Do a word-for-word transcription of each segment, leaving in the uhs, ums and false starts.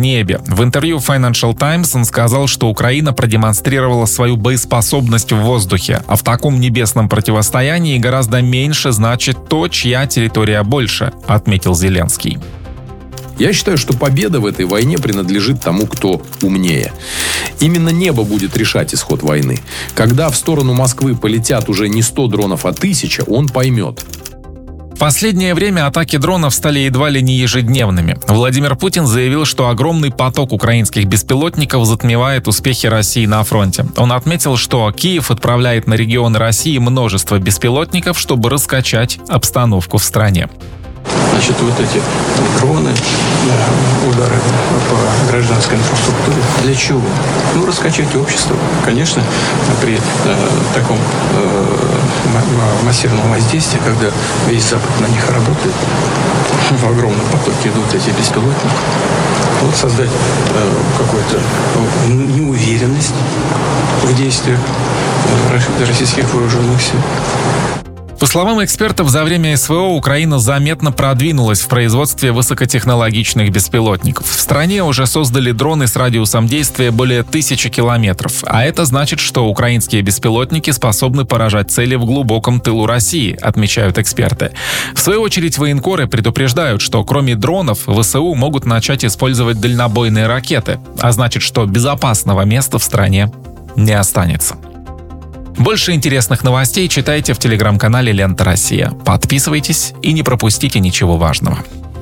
небе. В интервью Financial Times он сказал, что Украина продемонстрировала свою боеспособность в воздухе, а в таком небесном противостоянии гораздо меньше значит то, чья территория больше, отметил Зеленский. Я считаю, что победа в этой войне принадлежит тому, кто умнее. Именно небо будет решать исход войны. Когда в сторону Москвы полетят уже не сто дронов, а тысяча, он поймет. В последнее время атаки дронов стали едва ли не ежедневными. Владимир Путин заявил, что огромный поток украинских беспилотников затмевает успехи России на фронте. Он отметил, что Киев отправляет на регионы России множество беспилотников, чтобы раскачать обстановку в стране. Значит, вот эти дроны, удары по гражданской инфраструктуре. Для чего? Ну, раскачать общество. Конечно, при э, таком э, массивном воздействии, когда весь Запад на них работает, в огромном потоке идут эти беспилотники. Вот создать э, какую-то неуверенность в действиях российских вооруженных сил. По словам экспертов, за время СВО Украина заметно продвинулась в производстве высокотехнологичных беспилотников. В стране уже создали дроны с радиусом действия более тысячи километров. А это значит, что украинские беспилотники способны поражать цели в глубоком тылу России, отмечают эксперты. В свою очередь, военкоры предупреждают, что кроме дронов ВСУ могут начать использовать дальнобойные ракеты. А значит, что безопасного места в стране не останется. Больше интересных новостей читайте в телеграм-канале «Лента Россия». Подписывайтесь и не пропустите ничего важного.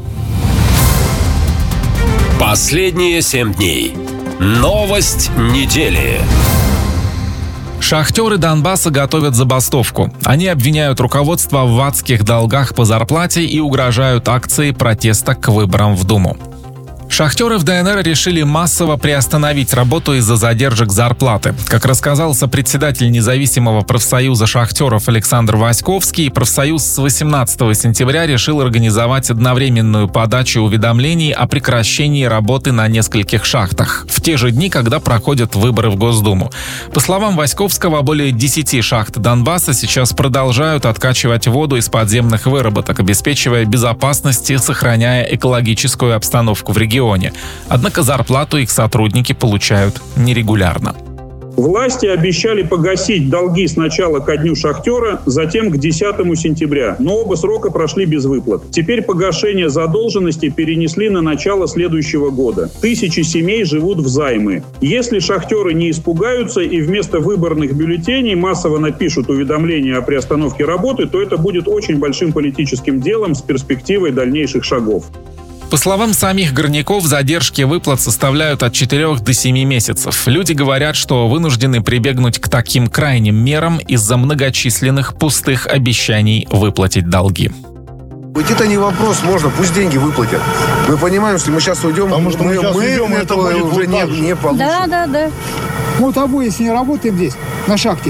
Последние семь дней. Новость недели. Шахтеры Донбасса готовят забастовку. Они обвиняют руководство в адских долгах по зарплате и угрожают акцией протеста к выборам в Думу. Шахтеры в ДНР решили массово приостановить работу из-за задержек зарплаты. Как рассказал сопредседатель независимого профсоюза шахтеров Александр Васьковский, профсоюз с восемнадцатого сентября решил организовать одновременную подачу уведомлений о прекращении работы на нескольких шахтах в те же дни, когда проходят выборы в Госдуму. По словам Васьковского, более десяти шахт Донбасса сейчас продолжают откачивать воду из подземных выработок, обеспечивая безопасность и сохраняя экологическую обстановку в регионе. Однако зарплату их сотрудники получают нерегулярно. Власти обещали погасить долги сначала ко дню шахтера, затем к десятому сентября, но оба срока прошли без выплат. Теперь погашение задолженности перенесли на начало следующего года. Тысячи семей живут в займы. Если шахтеры не испугаются и вместо выборных бюллетеней массово напишут уведомления о приостановке работы, то это будет очень большим политическим делом с перспективой дальнейших шагов. По словам самих горняков, задержки выплат составляют от четырёх до семи месяцев. Люди говорят, что вынуждены прибегнуть к таким крайним мерам из-за многочисленных пустых обещаний выплатить долги. Уйти-то не вопрос, можно, пусть деньги выплатят. Мы понимаем, что мы сейчас уйдем, Потому что мы, мы, мы уйдем, этого это уже не, не получим. Да, да, да. Вот обои, если не работаем здесь, на шахте,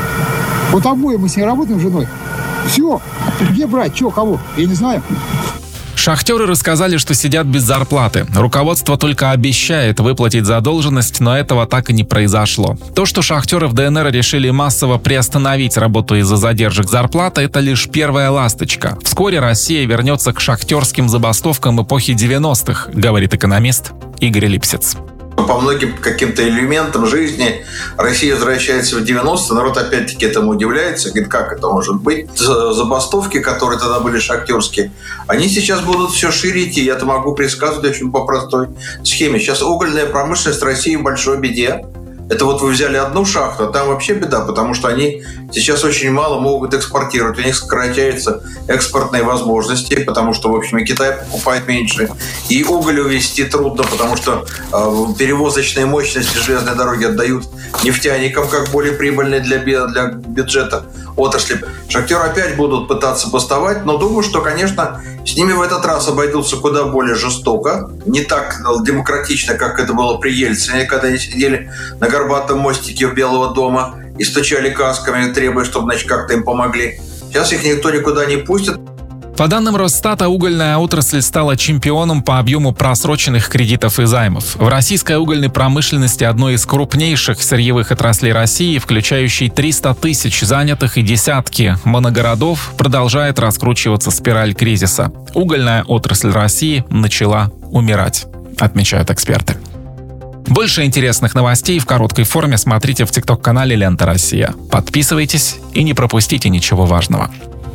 вот обои мы с ней работаем с женой, все, где брать, что, кого, я не знаю. Шахтеры рассказали, что сидят без зарплаты. Руководство только обещает выплатить задолженность, но этого так и не произошло. То, что шахтеры в ДНР решили массово приостановить работу из-за задержек зарплаты, это лишь первая ласточка. Вскоре Россия вернется к шахтерским забастовкам эпохи девяностых, говорит экономист Игорь Липсец. По многим каким-то элементам жизни Россия возвращается в девяностые, народ опять-таки этому удивляется, говорит, как это может быть. Забастовки, которые тогда были шахтерские, они сейчас будут все шире идти. Я это могу предсказывать очень по простой схеме. Сейчас угольная промышленность России в большой беде. Это вот вы взяли одну шахту, а там вообще беда, потому что они сейчас очень мало могут экспортировать. У них сокращаются экспортные возможности, потому что, в общем, и Китай покупает меньше. И уголь увезти трудно, потому что э, перевозочные мощности железной дороги отдают нефтяникам как более прибыльные для, для бюджета отрасли. Шахтеры опять будут пытаться бастовать, но думаю, что, конечно, с ними в этот раз обойдутся куда более жестоко, не так демократично, как это было при Ельцине, когда они сидели на горбатом мостике у Белого дома и стучали касками, требуя, чтобы, значит, как-то им помогли. Сейчас их никто никуда не пустит. По данным Росстата, угольная отрасль стала чемпионом по объему просроченных кредитов и займов. В российской угольной промышленности одной из крупнейших сырьевых отраслей России, включающей триста тысяч занятых и десятки моногородов, продолжает раскручиваться спираль кризиса. Угольная отрасль России начала умирать. отмечают эксперты. Больше интересных новостей в короткой форме смотрите в тикток-канале «Лента Россия». Подписывайтесь и не пропустите ничего важного.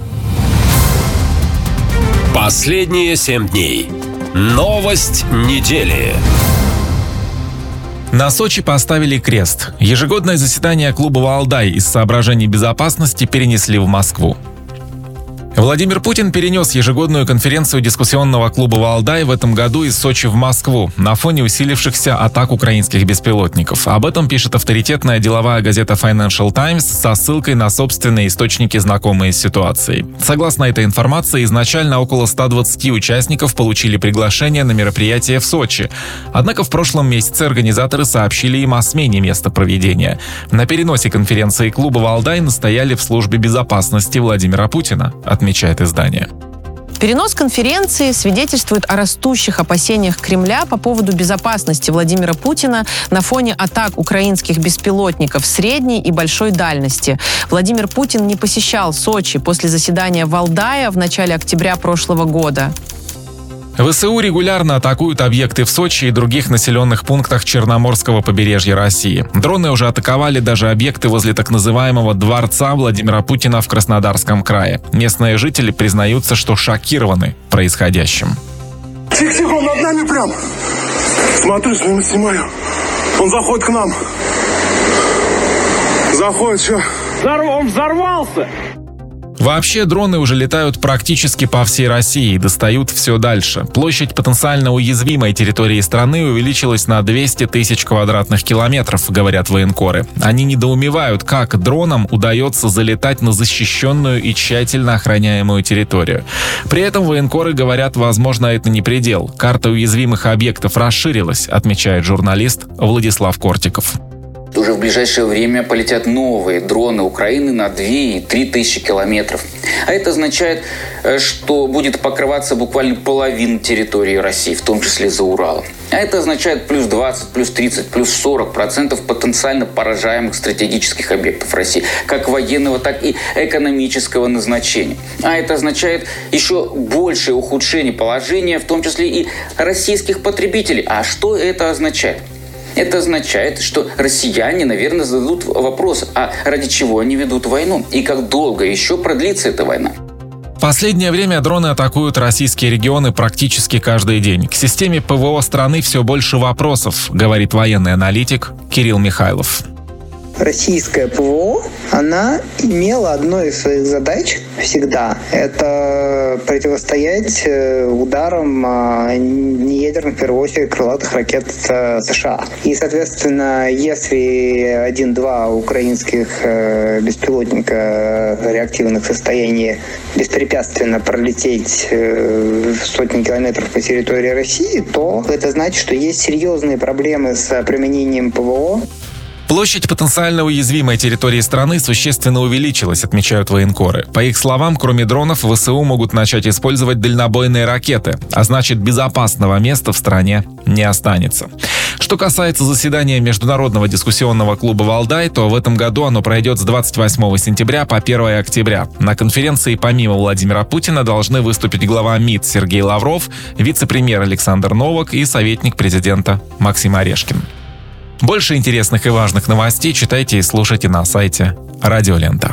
Последние семь дней. Новость недели. На Сочи поставили крест. Ежегодное заседание клуба «Валдай» из соображений безопасности перенесли в Москву. Владимир Путин перенес ежегодную конференцию дискуссионного клуба «Валдай» в этом году из Сочи в Москву на фоне усилившихся атак украинских беспилотников. Об этом пишет авторитетная деловая газета Financial Times со ссылкой на собственные источники, знакомые с ситуацией. Согласно этой информации, изначально около ста двадцати участников получили приглашение на мероприятие в Сочи. Однако в прошлом месяце организаторы сообщили им о смене места проведения. На переносе конференции клуба «Валдай» настояли в службе безопасности Владимира Путина, отмечает издание. Перенос конференции свидетельствует о растущих опасениях Кремля по поводу безопасности Владимира Путина на фоне атак украинских беспилотников средней и большой дальности. Владимир Путин не посещал Сочи после заседания Валдая в начале октября прошлого года. ВСУ регулярно атакуют объекты в Сочи и других населенных пунктах Черноморского побережья России. Дроны уже атаковали даже объекты возле так называемого дворца Владимира Путина в Краснодарском крае. Местные жители признаются, что шокированы происходящим. Тихо-тихо, он над нами прям. Смотрю, снимаю. Он заходит к нам. Заходит, что? Он взорвался! Вообще, дроны уже летают практически по всей России и достают все дальше. Площадь потенциально уязвимой территории страны увеличилась на двести тысяч квадратных километров, говорят военкоры. Они недоумевают, как дронам удается залетать на защищенную и тщательно охраняемую территорию. При этом военкоры говорят, возможно, это не предел. Карта уязвимых объектов расширилась, отмечает журналист Владислав Кортиков. Уже в ближайшее время полетят новые дроны Украины на две и три тысячи километров. А это означает, что будет покрываться буквально половина территории России, в том числе за Уралом. А это означает плюс двадцать, плюс тридцать, плюс сорок процентов потенциально поражаемых стратегических объектов России, как военного, так и экономического назначения. А это означает еще большее ухудшение положения, в том числе и российских потребителей. А что это означает? Это означает, что россияне, наверное, зададут вопрос, а ради чего они ведут войну и как долго еще продлится эта война. В последнее время дроны атакуют российские регионы практически каждый день. К системе ПВО страны все больше вопросов, говорит военный аналитик Кирилл Михайлов. Российская ПВО, она имела одной из своих задач всегда. Это противостоять ударам неядерных, в первую очередь, крылатых ракет США. И, соответственно, если один-два украинских беспилотника реактивных в состоянии беспрепятственно пролететь сотни километров по территории России, то это значит, что есть серьезные проблемы с применением ПВО. Площадь потенциально уязвимой территории страны существенно увеличилась, отмечают военкоры. По их словам, кроме дронов, ВСУ могут начать использовать дальнобойные ракеты, а значит, безопасного места в стране не останется. Что касается заседания Международного дискуссионного клуба «Валдай», то в этом году оно пройдет с двадцать восьмого сентября по первого октября. На конференции помимо Владимира Путина должны выступить глава МИД Сергей Лавров, вице-премьер Александр Новак и советник президента Максим Орешкин. Больше интересных и важных новостей читайте и слушайте на сайте Радио Лента.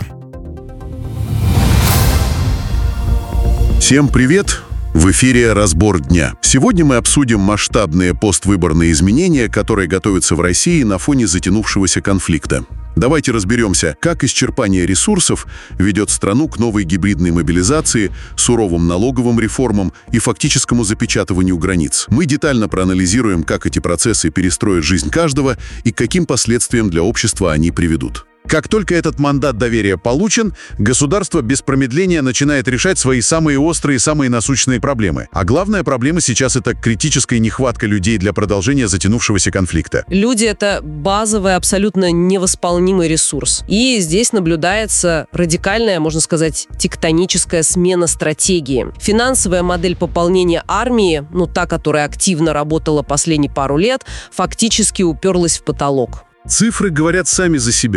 Всем привет! В эфире «Разбор дня». Сегодня мы обсудим масштабные поствыборные изменения, которые готовятся в России на фоне затянувшегося конфликта. Давайте разберемся, как исчерпание ресурсов ведет страну к новой гибридной мобилизации, суровым налоговым реформам и фактическому запечатыванию границ. Мы детально проанализируем, как эти процессы перестроят жизнь каждого и к каким последствиям для общества они приведут. Как только этот мандат доверия получен, государство без промедления начинает решать свои самые острые, самые насущные проблемы. А главная проблема сейчас — это критическая нехватка людей для продолжения затянувшегося конфликта. Люди — это базовый, абсолютно невосполнимый ресурс. И здесь наблюдается радикальная, можно сказать, тектоническая смена стратегии. Финансовая модель пополнения армии, ну та, которая активно работала последние пару лет, фактически уперлась в потолок. Цифры говорят сами за себя.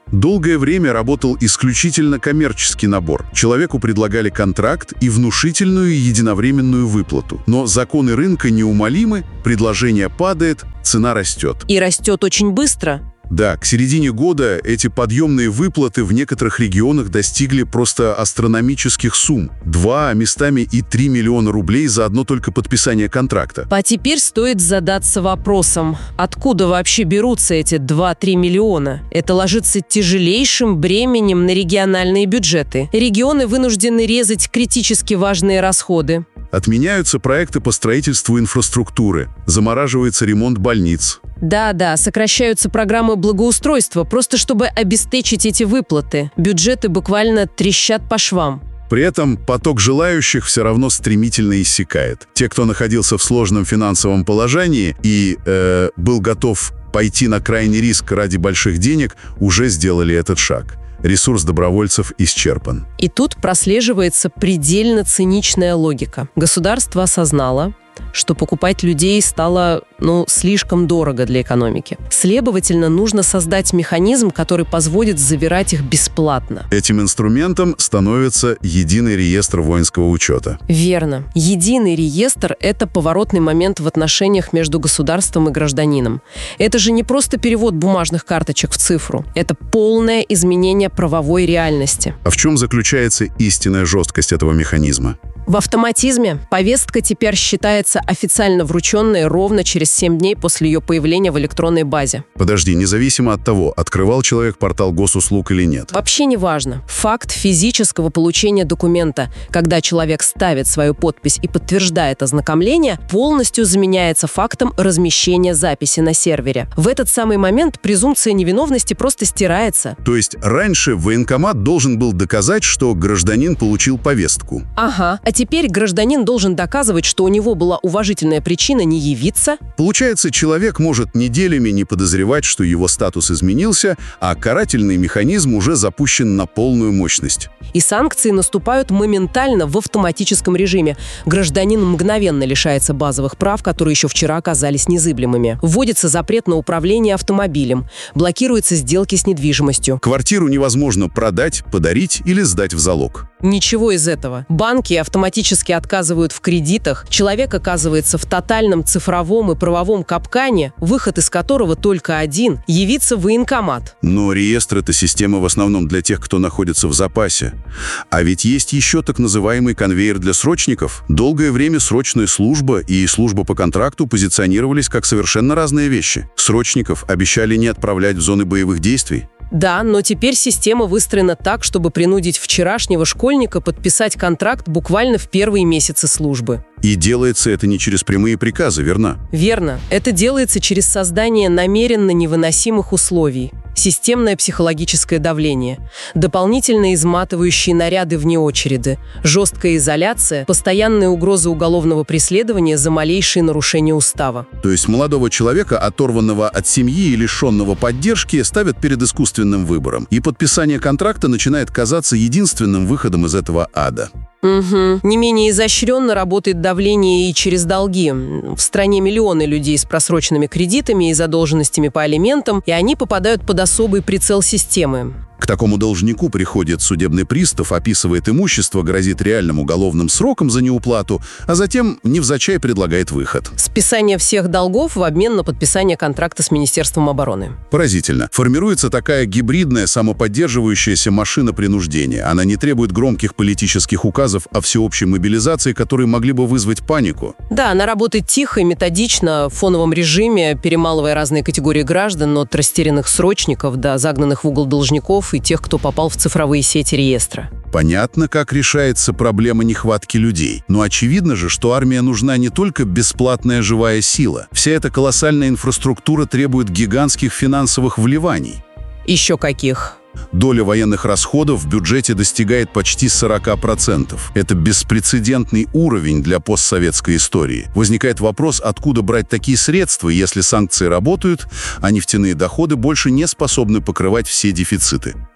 Долгое время работал исключительно коммерческий набор. Человеку предлагали контракт и внушительную единовременную выплату. Но законы рынка неумолимы, предложение падает, цена растет. И растет очень быстро. Да, к середине года эти подъемные выплаты в некоторых регионах достигли просто астрономических сумм. Два, а местами и три миллиона рублей за одно только подписание контракта. А теперь стоит задаться вопросом, откуда вообще берутся эти два-три миллиона? Это ложится тяжелейшим бременем на региональные бюджеты. Регионы вынуждены резать критически важные расходы. Отменяются проекты по строительству инфраструктуры, замораживается ремонт больниц. Да-да, сокращаются программы благоустройства, просто чтобы обеспечить эти выплаты. Бюджеты буквально трещат по швам. При этом поток желающих все равно стремительно иссякает. Те, кто находился в сложном финансовом положении и э, был готов пойти на крайний риск ради больших денег, уже сделали этот шаг. Ресурс добровольцев исчерпан. И тут прослеживается предельно циничная логика. Государство осознало, что покупать людей стало, ну, слишком дорого для экономики. Следовательно, нужно создать механизм, который позволит забирать их бесплатно. Этим инструментом становится единый реестр воинского учета. Верно. Единый реестр – это поворотный момент в отношениях между государством и гражданином. Это же не просто перевод бумажных карточек в цифру. Это полное изменение правовой реальности. А в чем заключается истинная жесткость этого механизма? В автоматизме повестка теперь считается официально врученной ровно через семь дней после ее появления в электронной базе. Подожди, независимо от того, открывал человек портал госуслуг или нет? Вообще не важно. Факт физического получения документа, когда человек ставит свою подпись и подтверждает ознакомление, полностью заменяется фактом размещения записи на сервере. В этот самый момент презумпция невиновности просто стирается. То есть раньше военкомат должен был доказать, что гражданин получил повестку? Ага. А теперь гражданин должен доказывать, что у него была уважительная причина не явиться. Получается, человек может неделями не подозревать, что его статус изменился, а карательный механизм уже запущен на полную мощность. И санкции наступают моментально в автоматическом режиме. Гражданин мгновенно лишается базовых прав, которые еще вчера оказались незыблемыми. Вводится запрет на управление автомобилем. Блокируются сделки с недвижимостью. Квартиру невозможно продать, подарить или сдать в залог. Ничего из этого. Банки автоматически отказывают в кредитах. Человек оказывается в тотальном цифровом и правовом капкане, выход из которого только один – явиться в военкомат. Но реестр – это система в основном для тех, кто находится в запасе. А ведь есть еще так называемый конвейер для срочников. Долгое время срочная служба и служба по контракту позиционировались как совершенно разные вещи. Срочников обещали не отправлять в зоны боевых действий. Да, но теперь система выстроена так, чтобы принудить вчерашнего школьника подписать контракт буквально в первые месяцы службы. И делается это не через прямые приказы, верно? Верно. Это делается через создание намеренно невыносимых условий. Системное психологическое давление, дополнительные изматывающие наряды вне очереди, жесткая изоляция, постоянная угроза уголовного преследования за малейшие нарушения устава. То есть молодого человека, оторванного от семьи и лишенного поддержки, ставят перед искусственным выбором, и подписание контракта начинает казаться единственным выходом из этого ада. Угу. Не менее изощренно работает давление и через долги. В стране миллионы людей с просроченными кредитами и задолженностями по алиментам, и они попадают под особый прицел системы. К такому должнику приходит судебный пристав, описывает имущество, грозит реальным уголовным сроком за неуплату, а затем невзначай предлагает выход. Списание всех долгов в обмен на подписание контракта с Министерством обороны. Поразительно. Формируется такая гибридная, самоподдерживающаяся машина принуждения. Она не требует громких политических указов о всеобщей мобилизации, которые могли бы вызвать панику. Да, она работает тихо и методично, в фоновом режиме, перемалывая разные категории граждан, от растерянных срочников до загнанных в угол должников и тех, кто попал в цифровые сети реестра. Понятно, как решается проблема нехватки людей. Но очевидно же, что армия нужна не только бесплатная живая сила. Вся эта колоссальная инфраструктура требует гигантских финансовых вливаний. Еще каких? Доля военных расходов в бюджете достигает почти сорока процентов. Это беспрецедентный уровень для постсоветской истории. Возникает вопрос, откуда брать такие средства, если санкции работают, а нефтяные доходы больше не способны покрывать все дефициты.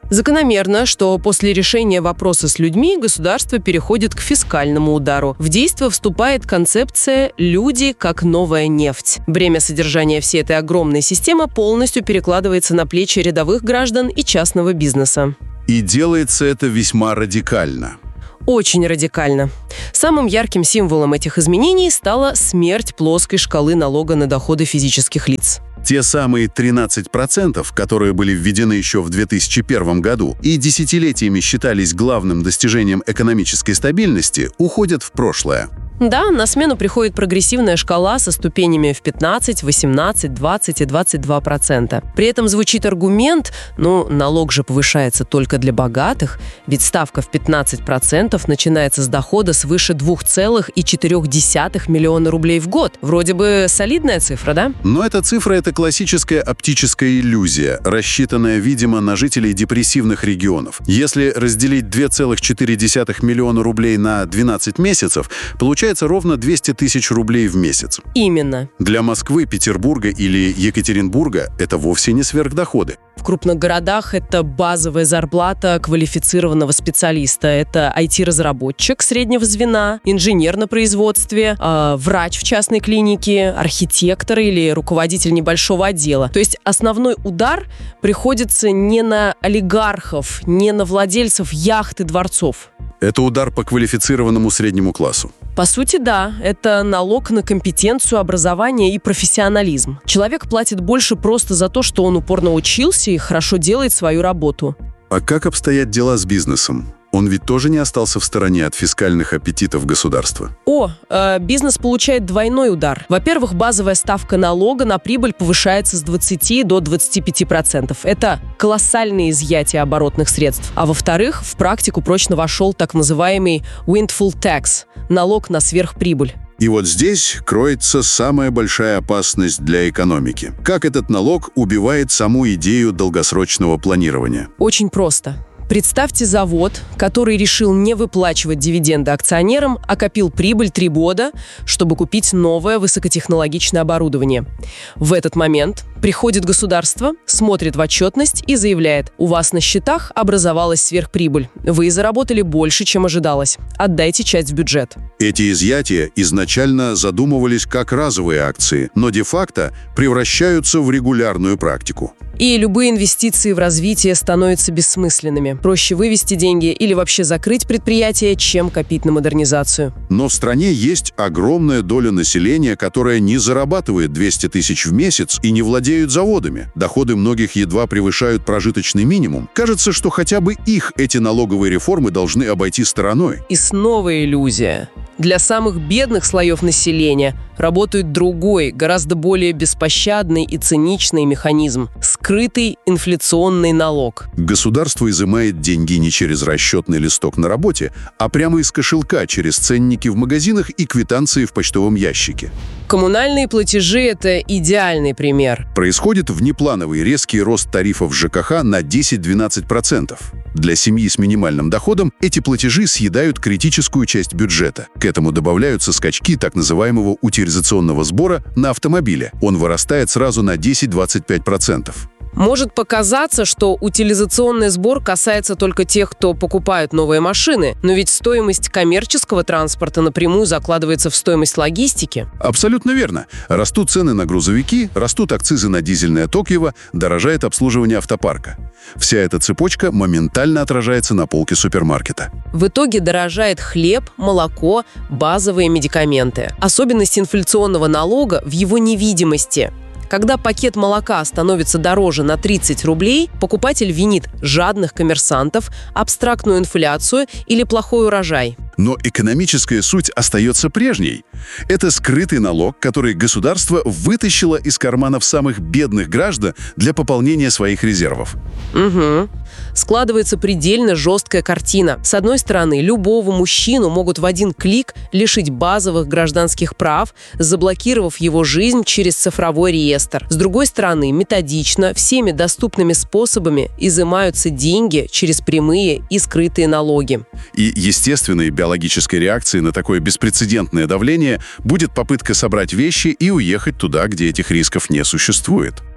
Закономерно, что после решения вопроса с людьми государство переходит к фискальному удару. В действие вступает концепция «люди как новая нефть». Бремя содержания всей этой огромной системы полностью перекладывается на плечи рядовых граждан и частного бизнеса. И делается это весьма радикально. Очень радикально. Самым ярким символом этих изменений стала смерть плоской шкалы налога на доходы физических лиц. Те самые тринадцать процентов, которые были введены еще в две тысячи первом году и десятилетиями считались главным достижением экономической стабильности, уходят в прошлое. Да, на смену приходит прогрессивная шкала со ступенями в пятнадцать, восемнадцать, двадцать и двадцать два процента. При этом звучит аргумент, ну, налог же повышается только для богатых, ведь ставка в пятнадцать процентов начинается с дохода свыше два целых четыре десятых миллиона рублей в год. Вроде бы солидная цифра, да? Но эта цифра – это классическая оптическая иллюзия, рассчитанная, видимо, на жителей депрессивных регионов. Если разделить два целых четыре десятых миллиона рублей на двенадцать месяцев, получается ровно двести тысяч рублей в месяц. Именно. Для Москвы, Петербурга или Екатеринбурга это вовсе не сверхдоходы. В крупных городах это базовая зарплата квалифицированного специалиста. Это ай ти-разработчик среднего звена, инженер на производстве, э, врач в частной клинике, архитектор или руководитель небольшого отдела. То есть основной удар приходится не на олигархов, не на владельцев яхт и дворцов. Это удар по квалифицированному среднему классу. По сути, да. Это налог на компетенцию, образование и профессионализм. Человек платит больше просто за то, что он упорно учился и хорошо делает свою работу. А как обстоят дела с бизнесом? Он ведь тоже не остался в стороне от фискальных аппетитов государства. О, э, бизнес получает двойной удар. Во-первых, базовая ставка налога на прибыль повышается с двадцати до двадцати пяти процентов. Это колоссальное изъятие оборотных средств. А во-вторых, в практику прочно вошел так называемый windfall tax – налог на сверхприбыль. И вот здесь кроется самая большая опасность для экономики. Как этот налог убивает саму идею долгосрочного планирования? Очень просто. Представьте завод, который решил не выплачивать дивиденды акционерам, а копил прибыль три года, чтобы купить новое высокотехнологичное оборудование. В этот момент приходит государство, смотрит в отчетность и заявляет: у вас на счетах образовалась сверхприбыль. Вы заработали больше, чем ожидалось. Отдайте часть в бюджет. Эти изъятия изначально задумывались как разовые акции, но де-факто превращаются в регулярную практику. И любые инвестиции в развитие становятся бессмысленными. Проще вывести деньги или вообще закрыть предприятие, чем копить на модернизацию. Но в стране есть огромная доля населения, которая не зарабатывает двести тысяч в месяц и не владеют заводами. Доходы многих едва превышают прожиточный минимум. Кажется, что хотя бы их эти налоговые реформы должны обойти стороной. И снова иллюзия. Для самых бедных слоев населения работает другой, гораздо более беспощадный и циничный механизм – скрытый инфляционный налог. Государство изымает деньги не через расчетный листок на работе, а прямо из кошелька через ценники в магазинах и квитанции в почтовом ящике. Коммунальные платежи – это идеальный пример. Происходит внеплановый резкий рост тарифов ЖКХ на десять-двенадцать процентов. Для семьи с минимальным доходом эти платежи съедают критическую часть бюджета. К этому добавляются скачки так называемого утилизационного сбора на автомобиле. Он вырастает сразу на десять-двадцать пять процентов. Может показаться, что утилизационный сбор касается только тех, кто покупает новые машины, но ведь стоимость коммерческого транспорта напрямую закладывается в стоимость логистики. Абсолютно верно. Растут цены на грузовики, растут акцизы на дизельное топливо, дорожает обслуживание автопарка. Вся эта цепочка моментально отражается на полке супермаркета. В итоге дорожает хлеб, молоко, базовые медикаменты. Особенность инфляционного налога в его невидимости. Когда пакет молока становится дороже на тридцать рублей, покупатель винит жадных коммерсантов, абстрактную инфляцию или плохой урожай. Но экономическая суть остается прежней. Это скрытый налог, который государство вытащило из карманов самых бедных граждан для пополнения своих резервов. Угу. Складывается предельно жесткая картина. С одной стороны, любого мужчину могут в один клик лишить базовых гражданских прав, заблокировав его жизнь через цифровой реестр. С другой стороны, методично, всеми доступными способами изымаются деньги через прямые и скрытые налоги. И естественной биологической реакцией на такое беспрецедентное давление будет попытка собрать вещи и уехать туда, где этих рисков не существует.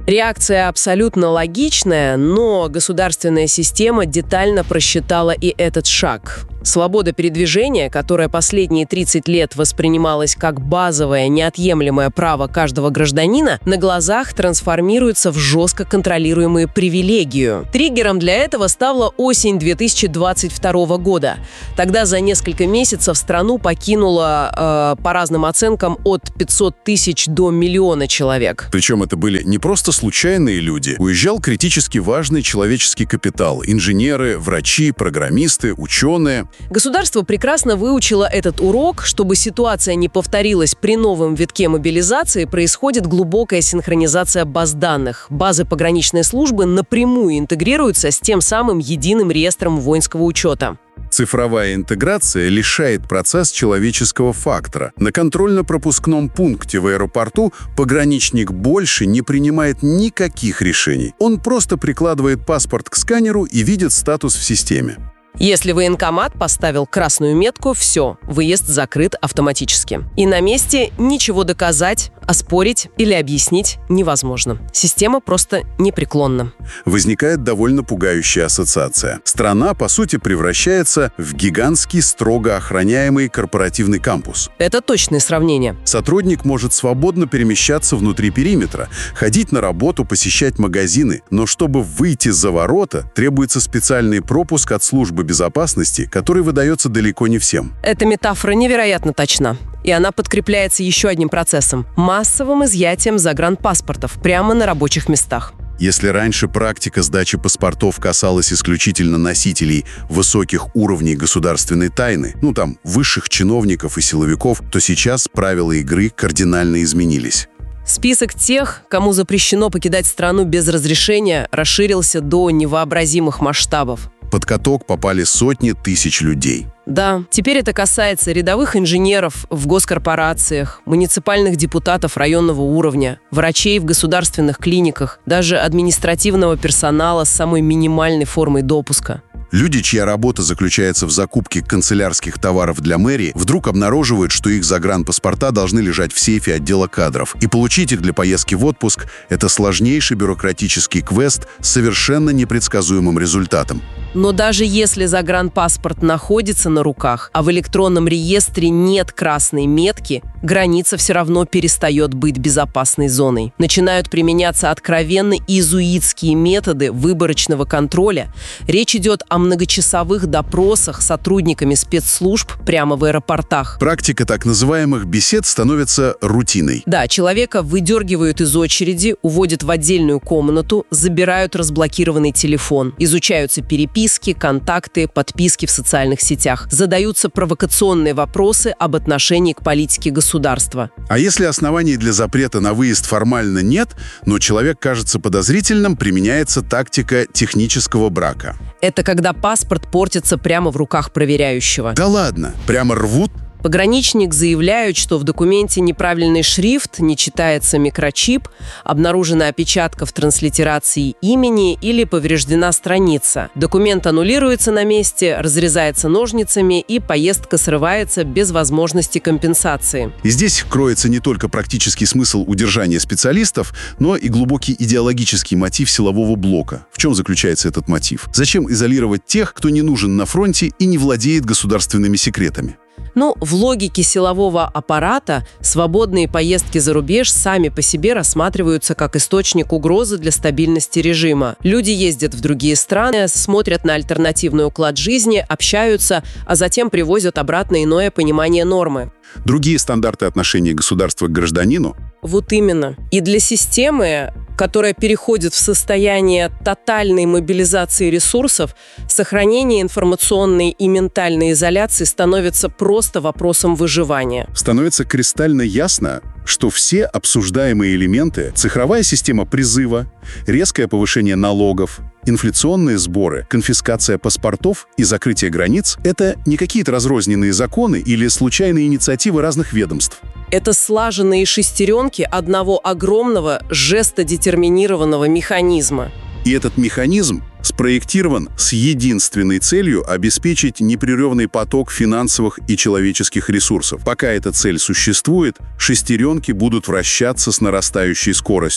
Реакция абсолютно логичная, но государственная система детально просчитала и этот шаг. Свобода передвижения, которая последние тридцать лет воспринималась как базовое, неотъемлемое право каждого гражданина, на глазах трансформируется в жестко контролируемую привилегию. Триггером для этого стала осень две тысячи двадцать второго года. Тогда за несколько месяцев страну покинуло, э, по разным оценкам, от пятисот тысяч до миллиона человек. Причем это были не просто случайные люди. Уезжал критически важный человеческий капитал. Инженеры, врачи, программисты, ученые. Государство прекрасно выучило этот урок. Чтобы ситуация не повторилась при новом витке мобилизации, происходит глубокая синхронизация баз данных. Базы пограничной службы напрямую интегрируются с тем самым единым реестром воинского учета. Цифровая интеграция лишает процесс человеческого фактора. На контрольно-пропускном пункте в аэропорту пограничник больше не принимает никаких решений. Он просто прикладывает паспорт к сканеру и видит статус в системе. Если военкомат поставил красную метку, все, выезд закрыт автоматически. И на месте ничего доказать, оспорить или объяснить невозможно. Система просто непреклонна. Возникает довольно пугающая ассоциация. Страна, по сути, превращается в гигантский, строго охраняемый корпоративный кампус. Это точное сравнение. Сотрудник может свободно перемещаться внутри периметра, ходить на работу, посещать магазины, но чтобы выйти за ворота, требуется специальный пропуск от службы безопасности, который выдается далеко не всем. Эта метафора невероятно точна. И она подкрепляется еще одним процессом – массовым изъятием загранпаспортов прямо на рабочих местах. Если раньше практика сдачи паспортов касалась исключительно носителей высоких уровней государственной тайны, ну там, высших чиновников и силовиков, то сейчас правила игры кардинально изменились. Список тех, кому запрещено покидать страну без разрешения, расширился до невообразимых масштабов. Под каток попали сотни тысяч людей. Да, теперь это касается рядовых инженеров в госкорпорациях, муниципальных депутатов районного уровня, врачей в государственных клиниках, даже административного персонала с самой минимальной формой допуска. Люди, чья работа заключается в закупке канцелярских товаров для мэрии, вдруг обнаруживают, что их загранпаспорта должны лежать в сейфе отдела кадров. И получить их для поездки в отпуск – это сложнейший бюрократический квест с совершенно непредсказуемым результатом. Но даже если загранпаспорт находится на руках, а в электронном реестре нет красной метки, граница все равно перестает быть безопасной зоной. Начинают применяться откровенно иезуитские методы выборочного контроля. Речь идет о многочасовых допросах с сотрудниками спецслужб прямо в аэропортах. Практика так называемых бесед становится рутиной. Да, человека выдергивают из очереди, уводят в отдельную комнату, забирают разблокированный телефон, изучаются переписки, контакты, подписки в социальных сетях. Задаются провокационные вопросы об отношении к политике государства. А если оснований для запрета на выезд формально нет, но человек кажется подозрительным, применяется тактика технического брака. Это когда паспорт портится прямо в руках проверяющего. Да ладно, прямо рвут? Пограничник заявляет, что в документе неправильный шрифт, не читается микрочип, обнаружена опечатка в транслитерации имени или повреждена страница. Документ аннулируется на месте, разрезается ножницами, и поездка срывается без возможности компенсации. И здесь кроется не только практический смысл удержания специалистов, но и глубокий идеологический мотив силового блока. В чем заключается этот мотив? Зачем изолировать тех, кто не нужен на фронте и не владеет государственными секретами? Ну, в логике силового аппарата свободные поездки за рубеж сами по себе рассматриваются как источник угрозы для стабильности режима. Люди ездят в другие страны, смотрят на альтернативный уклад жизни, общаются, а затем привозят обратно иное понимание нормы. Другие стандарты отношения государства к гражданину? Вот именно. И для системы, которая переходит в состояние тотальной мобилизации ресурсов, сохранение информационной и ментальной изоляции становится просто вопросом выживания. Становится кристально ясно, что все обсуждаемые элементы – цифровая система призыва, резкое повышение налогов, инфляционные сборы, конфискация паспортов и закрытие границ – это не какие-то разрозненные законы или случайные инициативы разных ведомств. Это слаженные шестеренки одного огромного жестодетерминированного механизма. И этот механизм спроектирован с единственной целью обеспечить непрерывный поток финансовых и человеческих ресурсов. Пока эта цель существует, шестеренки будут вращаться с нарастающей скоростью.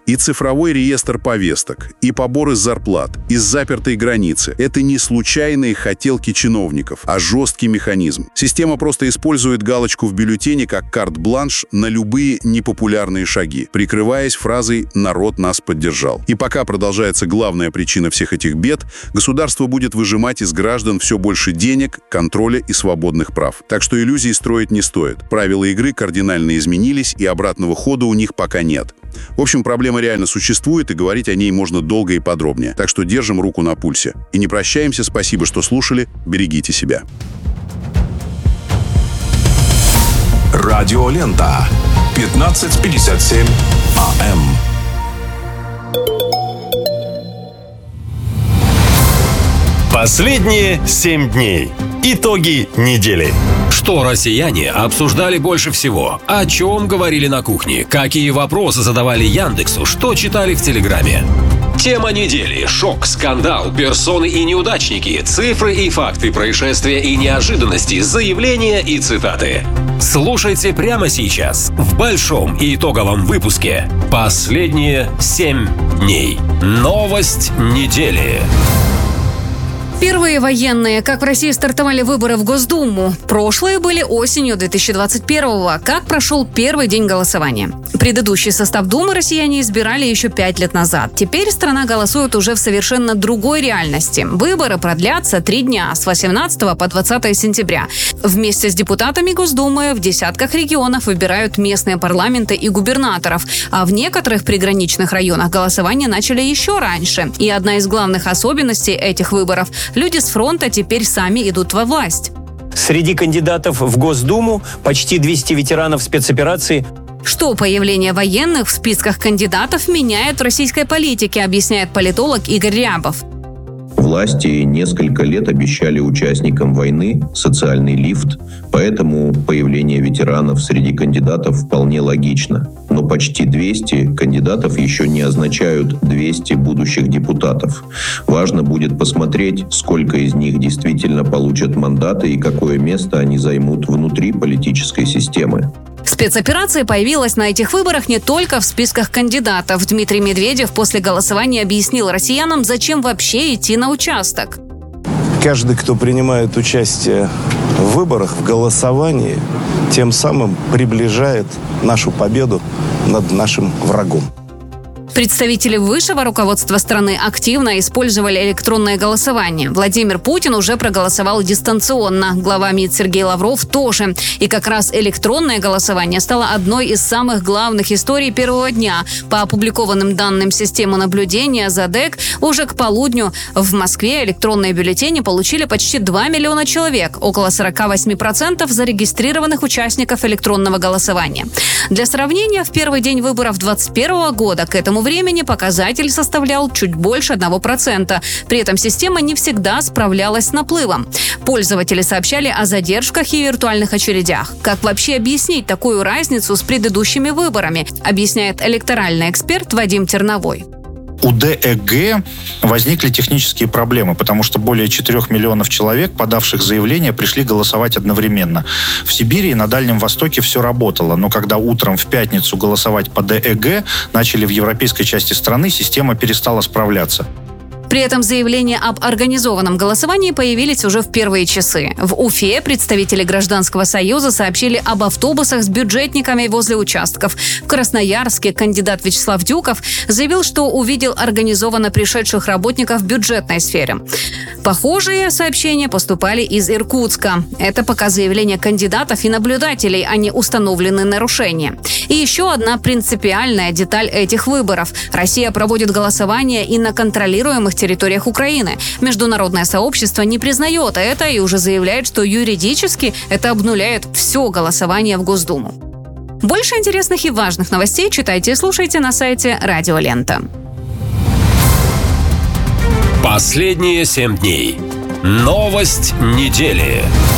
И цифровой реестр повесток, и поборы зарплат, и запертой границы — это не случайные хотелки чиновников, а жесткий механизм. Система просто использует галочку в бюллетене как карт-бланш на любые непопулярные шаги, прикрываясь фразой «народ нас поддержал». И пока продолжается главная причина всех этих бед, государство будет выжимать из граждан все больше денег, контроля и свободных прав. Так что иллюзий строить не стоит. Правила игры кардинально изменились, и обратного хода у них пока нет. В общем, проблема реально существует, и говорить о ней можно долго и подробнее. Так что держим руку на пульсе. И не прощаемся. Спасибо, что слушали. Берегите себя. Радиолента. пятнадцать пятьдесят семь АМ. Последние семь дней. Итоги недели. Что россияне обсуждали больше всего? О чем говорили на кухне? Какие вопросы задавали Яндексу? Что читали в Телеграме? Тема недели. Шок, скандал, персоны и неудачники, цифры и факты происшествия и неожиданности, заявления и цитаты. Слушайте прямо сейчас в большом и итоговом выпуске «Последние семь дней». Новость недели. Первые военные. Как в России стартовали выборы в Госдуму. Прошлые были осенью две тысячи двадцать первого. Как прошел первый день голосования. Предыдущий состав Думы россияне избирали еще пять лет назад. Теперь страна голосует уже в совершенно другой реальности. Выборы продлятся три дня, с восемнадцатого по двадцатое сентября. Вместе с депутатами Госдумы в десятках регионов выбирают местные парламенты и губернаторов. А в некоторых приграничных районах голосование начали еще раньше. И одна из главных особенностей этих выборов – люди с фронта теперь сами идут во власть. Среди кандидатов в Госдуму почти двести ветеранов спецоперации. Что появление военных в списках кандидатов меняет в российской политике, объясняет политолог Игорь Рябов. Власти несколько лет обещали участникам войны социальный лифт, поэтому появление ветеранов среди кандидатов вполне логично. Но почти двести кандидатов еще не означают двести будущих депутатов. Важно будет посмотреть, сколько из них действительно получат мандаты и какое место они займут внутри политической системы. Спецоперация появилась на этих выборах не только в списках кандидатов. Дмитрий Медведев после голосования объяснил россиянам, зачем вообще идти на участок. Каждый, кто принимает участие в выборах, в голосовании, тем самым приближает нашу победу над нашим врагом. Представители высшего руководства страны активно использовали электронное голосование. Владимир Путин уже проголосовал дистанционно. Глава МИД Сергей Лавров тоже. И как раз электронное голосование стало одной из самых главных историй первого дня. По опубликованным данным системы наблюдения ЗАДЭК, уже к полудню в Москве электронные бюллетени получили почти два миллиона человек. Около сорок восемь процентов зарегистрированных участников электронного голосования. Для сравнения, в первый день выборов двадцать первого года к этому времени показатель составлял чуть больше одного процента. При этом система не всегда справлялась с наплывом. Пользователи сообщали о задержках и виртуальных очередях. Как вообще объяснить такую разницу с предыдущими выборами, объясняет электоральный эксперт Вадим Терновой. У ДЭГ возникли технические проблемы, потому что более четырех миллионов человек, подавших заявление, пришли голосовать одновременно. В Сибири и на Дальнем Востоке все работало, но когда утром в пятницу голосовать по ДЭГ начали в европейской части страны, система перестала справляться. При этом заявления об организованном голосовании появились уже в первые часы. В Уфе представители Гражданского союза сообщили об автобусах с бюджетниками возле участков. В Красноярске кандидат Вячеслав Дюков заявил, что увидел организованно пришедших работников в бюджетной сфере. Похожие сообщения поступали из Иркутска. Это пока заявления кандидатов и наблюдателей, а не установленные нарушения. И еще одна принципиальная деталь этих выборов. Россия проводит голосование и на контролируемых территориях Украины. Международное сообщество не признает это и уже заявляет, что юридически это обнуляет все голосование в Госдуму. Больше интересных и важных новостей читайте и слушайте на сайте Радио Лента. Последние семь дней. Новость недели.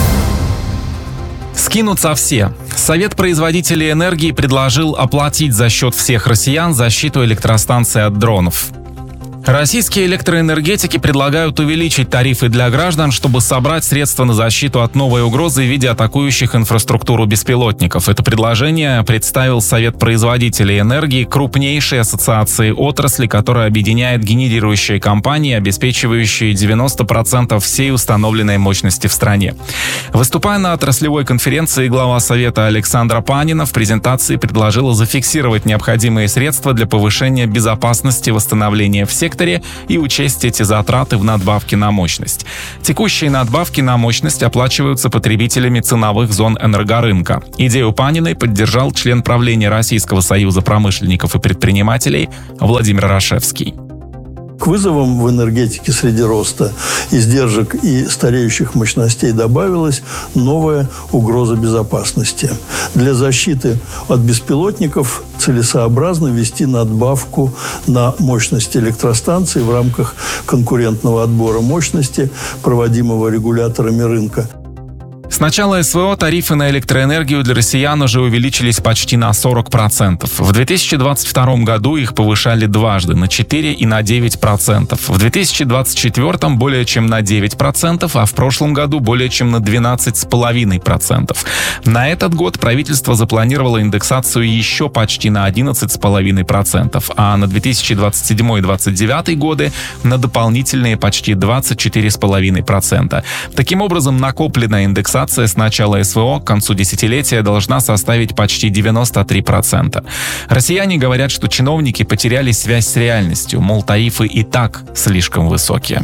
Скинутся все. Совет производителей энергии предложил оплатить за счет всех россиян защиту электростанций от дронов. Российские электроэнергетики предлагают увеличить тарифы для граждан, чтобы собрать средства на защиту от новой угрозы в виде атакующих инфраструктуру беспилотников. Это предложение представил Совет производителей энергии, крупнейшей ассоциации отрасли, которая объединяет генерирующие компании, обеспечивающие девяносто процентов всей установленной мощности в стране. Выступая на отраслевой конференции, глава Совета Александра Панина в презентации предложила зафиксировать необходимые средства для повышения безопасности восстановления в секторе и учесть эти затраты в надбавке на мощность. Текущие надбавки на мощность оплачиваются потребителями ценовых зон энергорынка. Идею Паниной поддержал член правления Российского союза промышленников и предпринимателей Владимир Рашевский. К вызовам в энергетике среди роста издержек и стареющих мощностей добавилась новая угроза безопасности. Для защиты от беспилотников целесообразно ввести надбавку на мощность электростанций в рамках конкурентного отбора мощности, проводимого регуляторами рынка. С начала СВО тарифы на электроэнергию для россиян уже увеличились почти на сорок процентов. В две тысячи двадцать втором году их повышали дважды, на четыре и на девять процентов. В две тысячи двадцать четвёртом более чем на девять процентов, а в прошлом году более чем на двенадцать целых пять десятых процента. На этот год правительство запланировало индексацию еще почти на одиннадцать целых пять десятых процента, а на две тысячи двадцать седьмой — две тысячи двадцать девятый годы на дополнительные почти двадцать четыре целых пять десятых процента. Таким образом, накопленная индексация с начала СВО к концу десятилетия должна составить почти девяносто три процента. Россияне говорят, что чиновники потеряли связь с реальностью, мол, тарифы и так слишком высокие.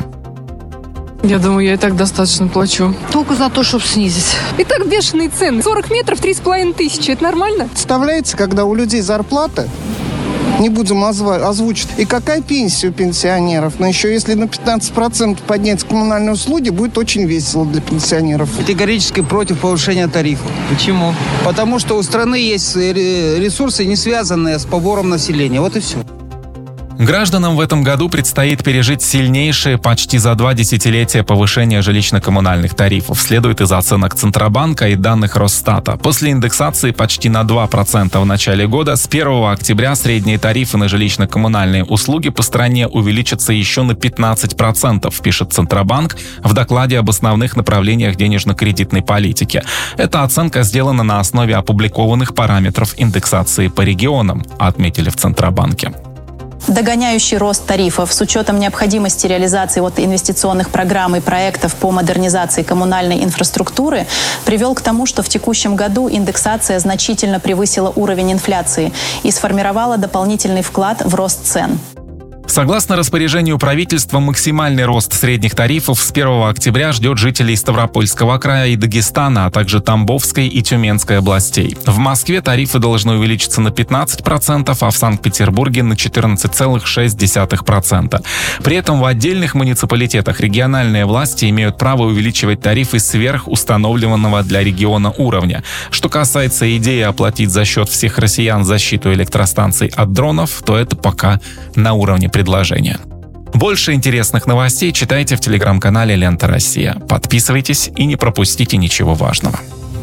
Я думаю, я и так достаточно плачу. Только за то, чтобы снизить. И так бешеные цены. сорок метров, три с половиной тысячи. Это нормально? Представляете, когда у людей зарплата, не будем озвучить, и какая пенсия у пенсионеров? Но еще если на пятнадцать процентов поднять коммунальные услуги, будет очень весело для пенсионеров. Категорически против повышения тарифов. Почему? Потому что у страны есть ресурсы, не связанные с побором населения. Вот и все. Гражданам в этом году предстоит пережить сильнейшее почти за два десятилетия повышение жилищно-коммунальных тарифов, следует из оценок Центробанка и данных Росстата. После индексации почти на два процента в начале года с первого октября средние тарифы на жилищно-коммунальные услуги по стране увеличатся еще на пятнадцать процентов, пишет Центробанк в докладе об основных направлениях денежно-кредитной политики. Эта оценка сделана на основе опубликованных параметров индексации по регионам, отметили в Центробанке. Догоняющий рост тарифов с учетом необходимости реализации вот инвестиционных программ и проектов по модернизации коммунальной инфраструктуры привел к тому, что в текущем году индексация значительно превысила уровень инфляции и сформировала дополнительный вклад в рост цен. Согласно распоряжению правительства, максимальный рост средних тарифов с первого октября ждет жителей Ставропольского края и Дагестана, а также Тамбовской и Тюменской областей. В Москве тарифы должны увеличиться на пятнадцать процентов, а в Санкт-Петербурге на четырнадцать целых шесть десятых процента. При этом в отдельных муниципалитетах региональные власти имеют право увеличивать тарифы сверх установленного для региона уровня. Что касается идеи оплатить за счет всех россиян защиту электростанций от дронов, то это пока на уровне предложения. Больше интересных новостей читайте в телеграм-канале «Лента Россия». Подписывайтесь и не пропустите ничего важного.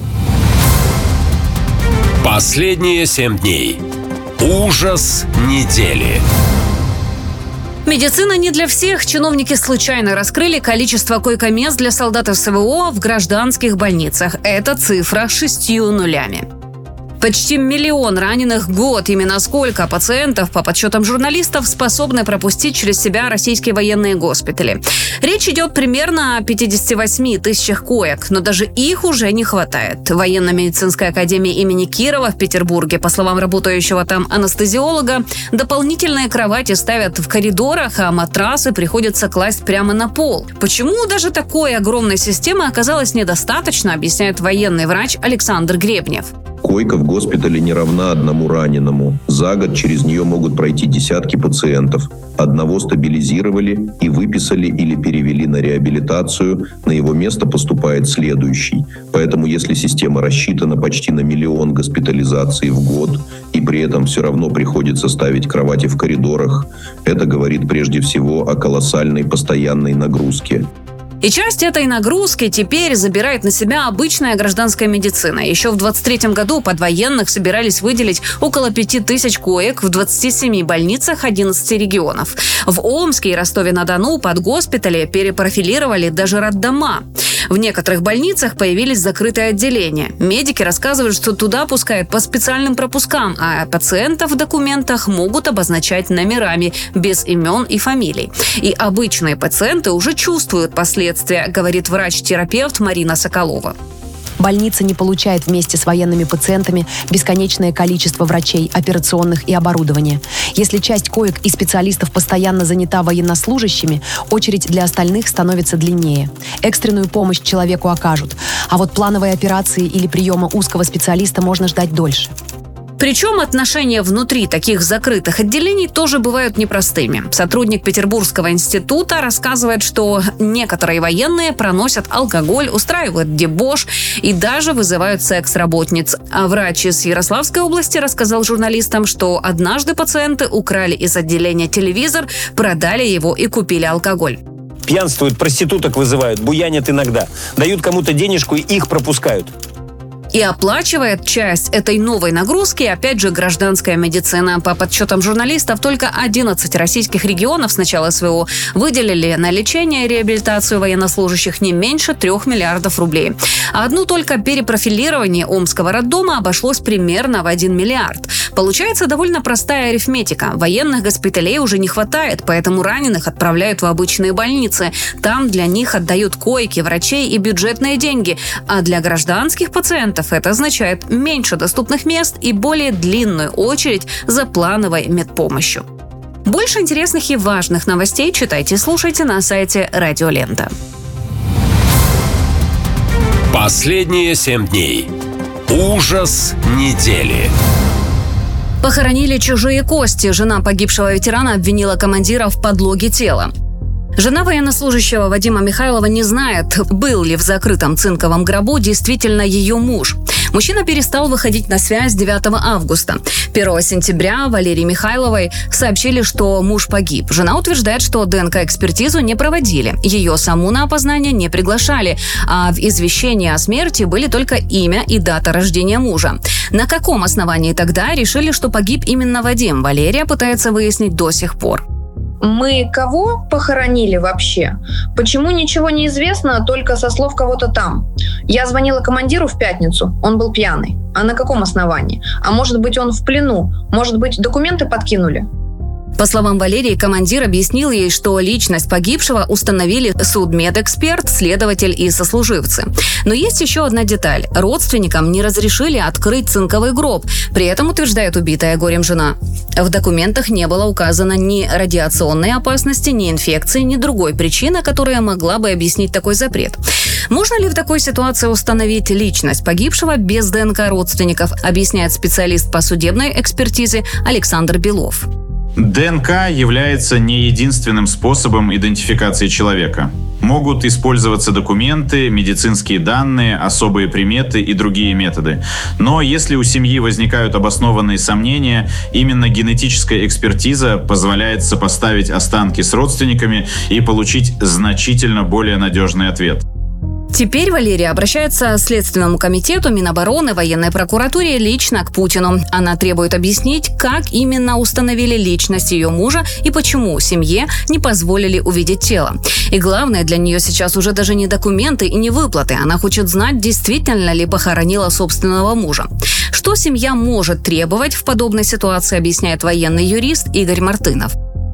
Последние семь дней. Ужас недели. Медицина не для всех. Чиновники случайно раскрыли количество койко-мест для солдат СВО в гражданских больницах. Это цифра шестью нулями. Почти миллион раненых в год. Именно сколько пациентов, по подсчетам журналистов, способны пропустить через себя российские военные госпитали. Речь идет примерно о пятидесяти восьми тысячах коек, но даже их уже не хватает. Военно-медицинская академия имени Кирова в Петербурге, по словам работающего там анестезиолога, дополнительные кровати ставят в коридорах, а матрасы приходится класть прямо на пол. Почему даже такой огромной системы оказалось недостаточно, объясняет военный врач Александр Гребнев. Койка в госпитале не равна одному раненому. За год через нее могут пройти десятки пациентов. Одного стабилизировали и выписали или перевели на реабилитацию, на его место поступает следующий. Поэтому если система рассчитана почти на миллион госпитализаций в год, и при этом все равно приходится ставить кровати в коридорах, это говорит прежде всего о колоссальной постоянной нагрузке. И часть этой нагрузки теперь забирает на себя обычная гражданская медицина. Еще в двадцать третьем году под военных собирались выделить около пяти тысяч коек в двадцати семи больницах одиннадцати регионов. В Омске и Ростове-на-Дону под госпитали перепрофилировали даже роддома. В некоторых больницах появились закрытые отделения. Медики рассказывают, что туда пускают по специальным пропускам, а пациентов в документах могут обозначать номерами, без имен и фамилий. И обычные пациенты уже чувствуют последствия, говорит врач-терапевт Марина Соколова. Больница не получает вместе с военными пациентами бесконечное количество врачей, операционных и оборудования. Если часть коек и специалистов постоянно занята военнослужащими, очередь для остальных становится длиннее. Экстренную помощь человеку окажут, а вот плановой операции или приема узкого специалиста можно ждать дольше. Причем отношения внутри таких закрытых отделений тоже бывают непростыми. Сотрудник Петербургского института рассказывает, что некоторые военные проносят алкоголь, устраивают дебош и даже вызывают секс-работниц. А врач из Ярославской области рассказал журналистам, что однажды пациенты украли из отделения телевизор, продали его и купили алкоголь. Пьянствуют, проституток вызывают, буянят иногда. Дают кому-то денежку и их пропускают. И оплачивает часть этой новой нагрузки, опять же, гражданская медицина. По подсчетам журналистов, только одиннадцать российских регионов с начала СВО выделили на лечение и реабилитацию военнослужащих не меньше трех миллиардов рублей. А одну только перепрофилирование Омского роддома обошлось примерно в один миллиард. Получается довольно простая арифметика. Военных госпиталей уже не хватает, поэтому раненых отправляют в обычные больницы. Там для них отдают койки, врачей и бюджетные деньги. А для гражданских пациентов это означает меньше доступных мест и более длинную очередь за плановой медпомощью. Больше интересных и важных новостей читайте и слушайте на сайте Радио Лента. Последние семь дней. Ужас недели. Похоронили чужие кости. Жена погибшего ветерана обвинила командира в подлоге тела. Жена военнослужащего Вадима Михайлова не знает, был ли в закрытом цинковом гробу действительно ее муж. Мужчина перестал выходить на связь девятого августа. первого сентября Валерии Михайловой сообщили, что муж погиб. Жена утверждает, что ДНК-экспертизу не проводили. Ее саму на опознание не приглашали. А в извещении о смерти были только имя и дата рождения мужа. На каком основании тогда решили, что погиб именно Вадим, Валерия пытается выяснить до сих пор. Мы кого похоронили вообще? Почему ничего не известно, только со слов кого-то там? Я звонила командиру в пятницу, он был пьяный. А на каком основании? А может быть, он в плену? Может быть, документы подкинули? По словам Валерии, командир объяснил ей, что личность погибшего установили судмедэксперт, следователь и сослуживцы. Но есть еще одна деталь. Родственникам не разрешили открыть цинковый гроб. При этом, утверждает убитая горем жена, в документах не было указано ни радиационной опасности, ни инфекции, ни другой причины, которая могла бы объяснить такой запрет. Можно ли в такой ситуации установить личность погибшего без ДНК родственников, объясняет специалист по судебной экспертизе Александр Белов. ДНК является не единственным способом идентификации человека. Могут использоваться документы, медицинские данные, особые приметы и другие методы. Но если у семьи возникают обоснованные сомнения, именно генетическая экспертиза позволяет сопоставить останки с родственниками и получить значительно более надежный ответ. Теперь Валерия обращается к Следственному комитету, Минобороны, военной прокуратуре лично к Путину. Она требует объяснить, как именно установили личность ее мужа и почему семье не позволили увидеть тело. И главное для нее сейчас уже даже не документы и не выплаты. Она хочет знать, действительно ли похоронила собственного мужа. Что семья может требовать в подобной ситуации, объясняет военный юрист Игорь Мартынов.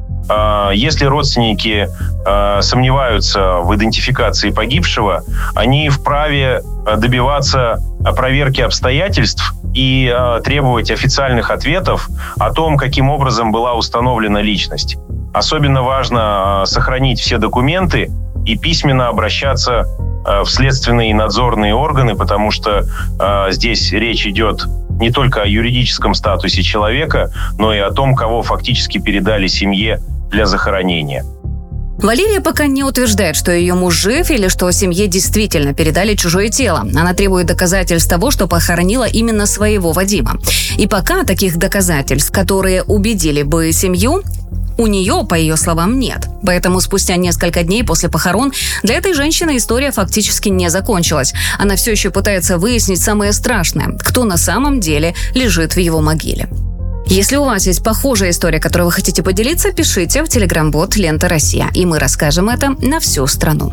Если родственники э, сомневаются в идентификации погибшего, они вправе добиваться проверки обстоятельств и э, требовать официальных ответов о том, каким образом была установлена личность. Особенно важно э, сохранить все документы и письменно обращаться э, в следственные и надзорные органы, потому что э, здесь речь идет не только о юридическом статусе человека, но и о том, кого фактически передали семье для захоронения. Валерия пока не утверждает, что ее муж жив или что семье действительно передали чужое тело. Она требует доказательств того, что похоронила именно своего Вадима. И пока таких доказательств, которые убедили бы семью, У нее, по ее словам, нет. Поэтому спустя несколько дней после похорон для этой женщины история фактически не закончилась. Она все еще пытается выяснить самое страшное, кто на самом деле лежит в его могиле. Если у вас есть похожая история, которой вы хотите поделиться, пишите в телеграм-бот «Лента Россия», и мы расскажем это на всю страну.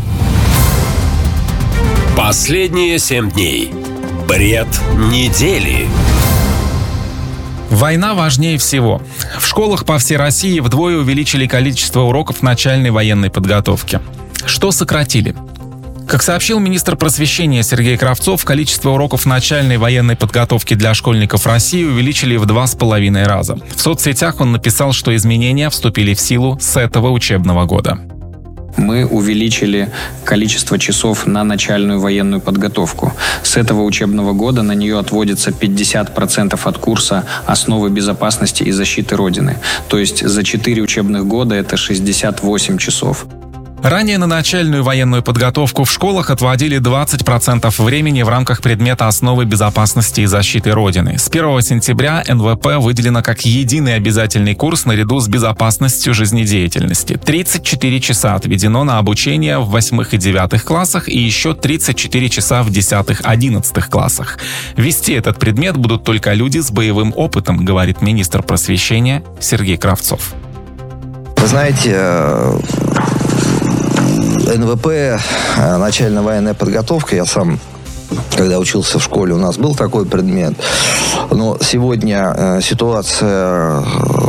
Последние семь дней. Бред недели. Война важнее всего. В школах по всей России вдвое увеличили количество уроков начальной военной подготовки. Что сократили? Как сообщил министр просвещения Сергей Кравцов, количество уроков начальной военной подготовки для школьников России увеличили в два с половиной раза. В соцсетях он написал, что изменения вступили в силу с этого учебного года. Мы увеличили количество часов на начальную военную подготовку. С этого учебного года на нее отводится пятьдесят процентов от курса «Основы безопасности и защиты Родины». То есть за четыре учебных года это шестьдесят восемь часов. Ранее на начальную военную подготовку в школах отводили двадцать процентов времени в рамках предмета «Основы безопасности и защиты Родины». С первого сентября эн вэ пэ выделено как единый обязательный курс наряду с безопасностью жизнедеятельности. тридцать четыре часа отведено на обучение в восьмых и девятых классах и еще тридцать четыре часа в десятых-одиннадцатых классах. Вести этот предмет будут только люди с боевым опытом, говорит министр просвещения Сергей Кравцов. Вы знаете, эн вэ пэ, начальная военная подготовка, я сам, когда учился в школе, у нас был такой предмет. Но сегодня ситуация,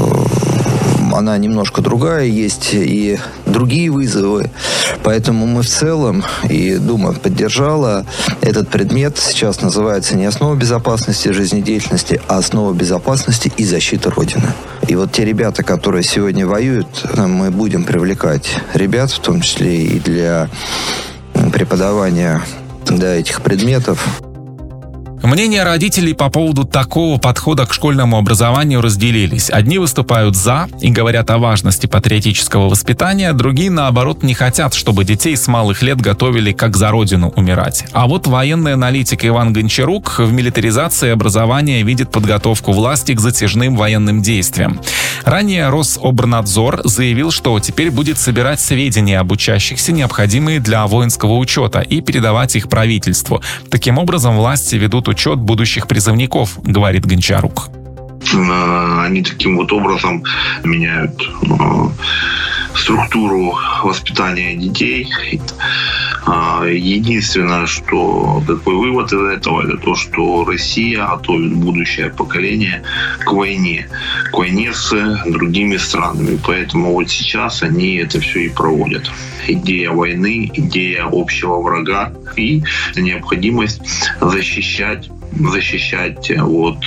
она немножко другая, есть и другие вызовы. Поэтому мы в целом, и Дума поддержала, этот предмет сейчас называется не «Основа безопасности жизнедеятельности», а «Основа безопасности и защиты Родины». И вот те ребята, которые сегодня воюют, мы будем привлекать ребят, в том числе и для преподавания да, этих предметов. Мнения родителей по поводу такого подхода к школьному образованию разделились. Одни выступают «за» и говорят о важности патриотического воспитания, другие, наоборот, не хотят, чтобы детей с малых лет готовили как за родину умирать. А вот военный аналитик Иван Гончарук в милитаризации образования видит подготовку власти к затяжным военным действиям. Ранее Рособорнадзор заявил, что теперь будет собирать сведения об учащихся, необходимые для воинского учета, и передавать их правительству. Таким образом, власти ведут учет будущих призывников, говорит Гончарук. Они таким вот образом меняют структуру воспитания детей. Единственное, что какой вывод из этого, это то, что Россия готовит будущее поколение к войне, к войне с другими странами. Поэтому вот сейчас они это все и проводят. Идея войны, идея общего врага и необходимость защищать защищать, вот,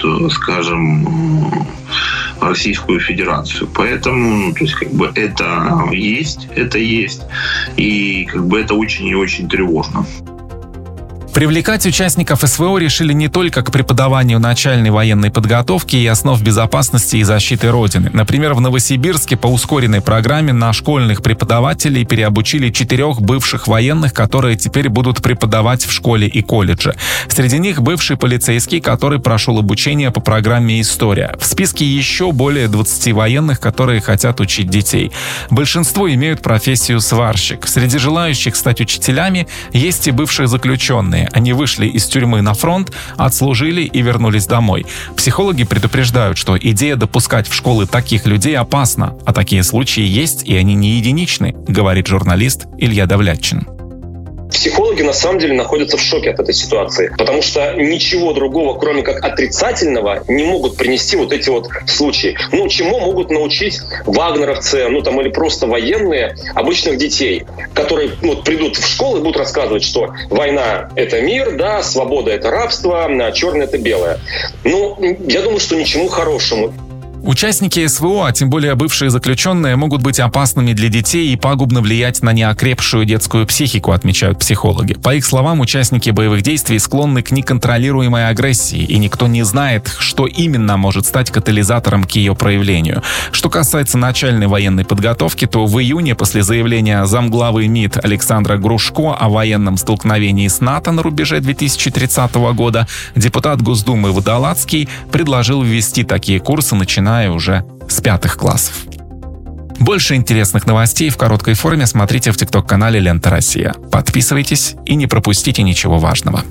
скажем, Российскую Федерацию. Поэтому, ну, то есть, как бы это есть, это есть, и как бы это очень и очень тревожно. Привлекать участников эс вэ о решили не только к преподаванию начальной военной подготовки и основ безопасности и защиты Родины. Например, в Новосибирске по ускоренной программе на школьных преподавателей переобучили четырех бывших военных, которые теперь будут преподавать в школе и колледже. Среди них бывший полицейский, который прошел обучение по программе «История». В списке еще более двадцати военных, которые хотят учить детей. Большинство имеют профессию сварщик. Среди желающих стать учителями есть и бывшие заключенные. Они вышли из тюрьмы на фронт, отслужили и вернулись домой. Психологи предупреждают, что идея допускать в школы таких людей опасна, а такие случаи есть, и они не единичны, говорит журналист Илья Давлятчин. Психологи на самом деле находятся в шоке от этой ситуации, потому что ничего другого, кроме как отрицательного, не могут принести вот эти вот случаи. Ну, чему могут научить вагнеровцы, ну там или просто военные обычных детей, которые вот придут в школу и будут рассказывать, что война — это мир, да, свобода — это рабство, а черное — это белое. Ну, я думаю, что ничему хорошему. Участники эс вэ о, а тем более бывшие заключенные, могут быть опасными для детей и пагубно влиять на неокрепшую детскую психику, отмечают психологи. По их словам, участники боевых действий склонны к неконтролируемой агрессии, и никто не знает, что именно может стать катализатором к ее проявлению. Что касается начальной военной подготовки, то в июне, после заявления замглавы МИД Александра Грушко о военном столкновении с НАТО на рубеже две тысячи тридцатого года, депутат Госдумы Водолацкий предложил ввести такие курсы, начиная уже с пятых классов. Больше интересных новостей в короткой форме смотрите в ТикТок-канале «Лента Россия». Подписывайтесь и не пропустите ничего важного.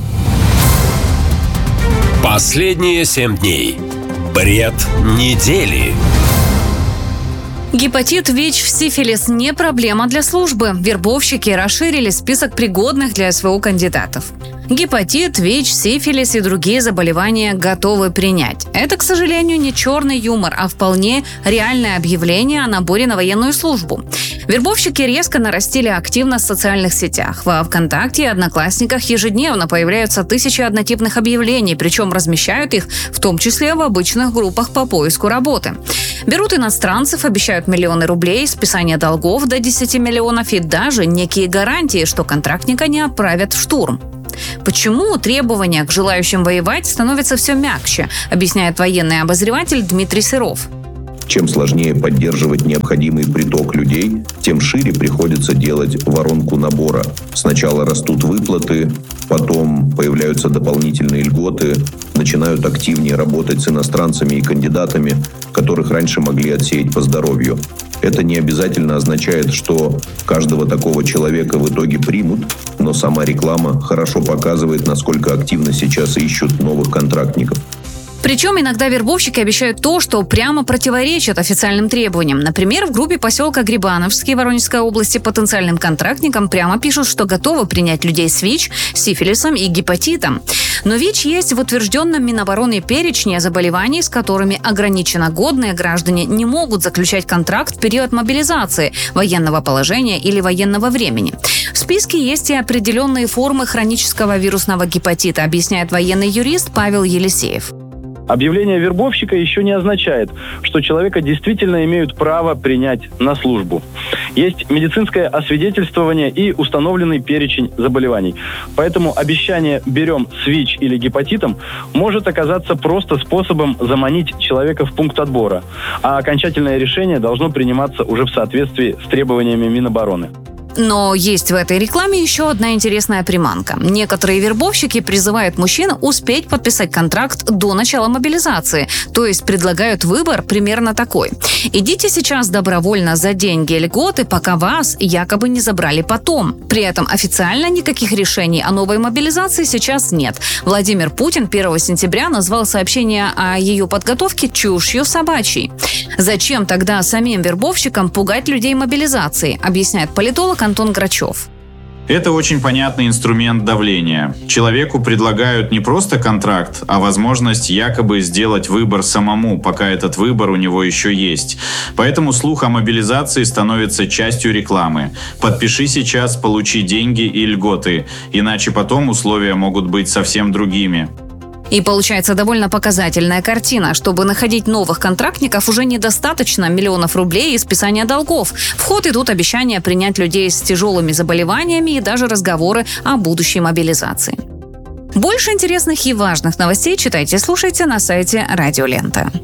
Последние семь дней. Бред недели. Гепатит, ВИЧ, сифилис не проблема для службы. Вербовщики расширили список пригодных для СВО кандидатов. Гепатит, ВИЧ, сифилис и другие заболевания готовы принять. Это, к сожалению, не черный юмор, а вполне реальное объявление о наборе на военную службу. Вербовщики резко нарастили активность в социальных сетях. Во ВКонтакте и Одноклассниках ежедневно появляются тысячи однотипных объявлений, причем размещают их в том числе в обычных группах по поиску работы. Берут иностранцев, обещают миллионы рублей, списание долгов до десяти миллионов и даже некие гарантии, что контрактника не отправят в штурм. Почему требования к желающим воевать становятся все мягче, объясняет военный обозреватель Дмитрий Сыров. Чем сложнее поддерживать необходимый приток людей, тем шире приходится делать воронку набора. Сначала растут выплаты, потом появляются дополнительные льготы, начинают активнее работать с иностранцами и кандидатами, которых раньше могли отсеять по здоровью. Это не обязательно означает, что каждого такого человека в итоге примут, но сама реклама хорошо показывает, насколько активно сейчас ищут новых контрактников. Причем иногда вербовщики обещают то, что прямо противоречит официальным требованиям. Например, в группе поселка Грибановский Воронежской области потенциальным контрактникам прямо пишут, что готовы принять людей с ВИЧ, сифилисом и гепатитом. Но ВИЧ есть в утвержденном Минобороны перечне заболеваний, с которыми ограниченно годные граждане не могут заключать контракт в период мобилизации, военного положения или военного времени. В списке есть и определенные формы хронического вирусного гепатита, объясняет военный юрист Павел Елисеев. Объявление вербовщика еще не означает, что человека действительно имеют право принять на службу. Есть медицинское освидетельствование и установленный перечень заболеваний. Поэтому обещание «берем с ВИЧ» или гепатитом может оказаться просто способом заманить человека в пункт отбора, а окончательное решение должно приниматься уже в соответствии с требованиями Минобороны. Но есть в этой рекламе еще одна интересная приманка. Некоторые вербовщики призывают мужчин успеть подписать контракт до начала мобилизации, то есть предлагают выбор примерно такой. Идите сейчас добровольно за деньги и льготы, пока вас якобы не забрали потом. При этом официально никаких решений о новой мобилизации сейчас нет. Владимир Путин первого сентября назвал сообщение о ее подготовке чушью собачьей. Зачем тогда самим вербовщикам пугать людей мобилизацией, объясняет политолог Антон Грачев. Это очень понятный инструмент давления. Человеку предлагают не просто контракт, а возможность якобы сделать выбор самому, пока этот выбор у него еще есть. Поэтому слух о мобилизации становится частью рекламы. Подпиши сейчас, получи деньги и льготы, иначе потом условия могут быть совсем другими. И получается довольно показательная картина. Чтобы находить новых контрактников, уже недостаточно миллионов рублей и списания долгов. В ход идут обещания принять людей с тяжелыми заболеваниями и даже разговоры о будущей мобилизации. Больше интересных и важных новостей читайте и слушайте на сайте Радио Лента.